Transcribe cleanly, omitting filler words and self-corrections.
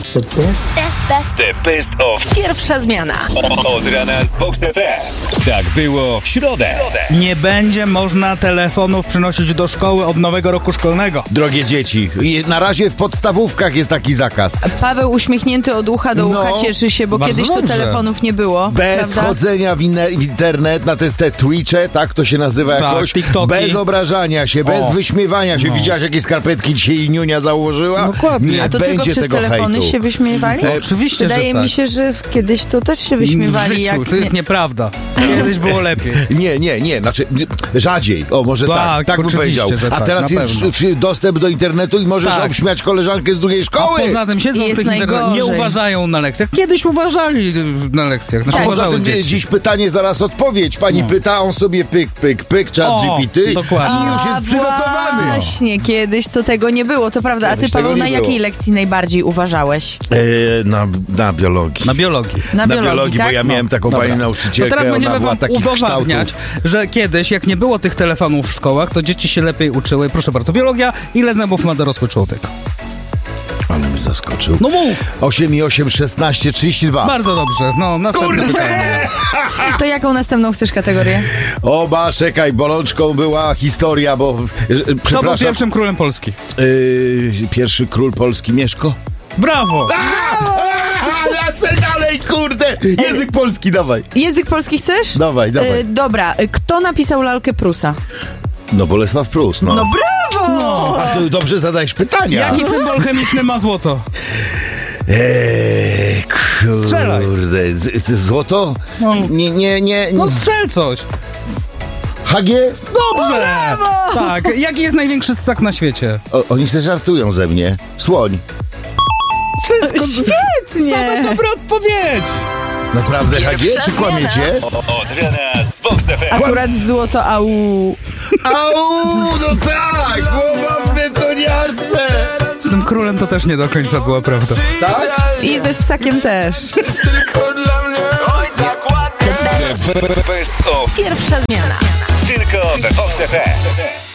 The best of Pierwsza zmiana. od rana z Vox FM. Tak było w środę. Nie będzie można telefonów przynosić do szkoły od nowego roku szkolnego. Drogie dzieci, na razie w podstawówkach jest taki zakaz. Paweł uśmiechnięty od ucha do ucha No, cieszy się, bo bardzo kiedyś to dobrze. telefonów nie było. Bez prawda? chodzenia w internet na te Twitche, tak to się nazywa Tak, jakoś. TikToki. Bez obrażania się, bez wyśmiewania się. No. Widziałaś, jakie skarpetki dzisiaj Niunia założyła? Dokładnie. Nie A to tylko będzie przez tego telefony hejtu. się wyśmiewali? Oczywiście, Wydaje że tak. mi się, że kiedyś to też się w wyśmiewali. życiu, jak to jest nieprawda. Kiedyś było lepiej. Nie, znaczy rzadziej. O, może tak bym oczywiście, powiedział. że A tak, teraz na jest pewno. dostęp do internetu i możesz Tak. obśmiać koleżankę z drugiej A szkoły. poza tym siedzą w Jest tych internetach, nie najgorzej. uważają na lekcjach. Kiedyś uważali na lekcjach. Znaczy Tak. Poza uważały tym dzieci. dziś pytanie, zaraz odpowiedź. Pani pyta, on sobie pyk, chat O, GPT dokładnie. i już jest przygotowany. Właśnie, kiedyś to tego nie było, to prawda. A ty, Kiedyś tego Paweł, nie na było. jakiej lekcji najbardziej uważałeś? Na biologii. Na biologii. Na biologii, bo tak? ja miałem taką Dobra. panią To nauczycielkę, teraz ona będziemy była wam takich udowadniać, kształtów. że kiedyś, jak nie było tych telefonów w szkołach, to dzieci się lepiej uczyły. Proszę bardzo, biologia. Ile zębów ma dorosły człowiek? Ale mnie zaskoczył. No mów! 8 i 8, 16, 32. Bardzo dobrze. No, następne pytanie. To jaką następną chcesz kategorię? Oba, czekaj, bolączką była historia, bo... Kto był Przepraszam. pierwszym królem Polski? Pierwszy król Polski, Mieszko? Brawo! Lecę dalej, kurde! Język polski, dawaj. Język polski chcesz? Dawaj. Dobra, kto napisał lalkę Prusa? No Bolesław Prus, no. No brawo! A to dobrze zadajesz pytania. Jaki symbol chemiczny ma złoto? Strzelaj. Kurde, złoto? No. Nie. No strzel coś. HG? Dobrze! Tak. Jaki jest największy ssak na świecie? Oni se żartują ze mnie. Słoń. Świetnie! Same dobre odpowiedzi. Naprawdę HG? Czy kłamiecie? Od rana z Vox FM. Akurat złoto, au. Au, no tak! Głowa w betoniarce! Z tym królem to też nie do końca była prawda. Tak? I ze ssakiem też. The best of Pierwsza zmiana. tylko we Vox FM.